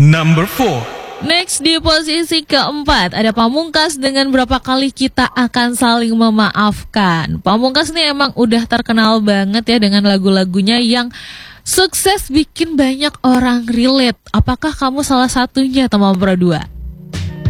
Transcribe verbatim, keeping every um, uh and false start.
Number four. Next di posisi keempat ada Pamungkas dengan Berapa Kali Kita Akan Saling Memaafkan. Pamungkas nih emang udah terkenal banget ya dengan lagu-lagunya yang sukses bikin banyak orang relate. Apakah kamu salah satunya, teman berdua?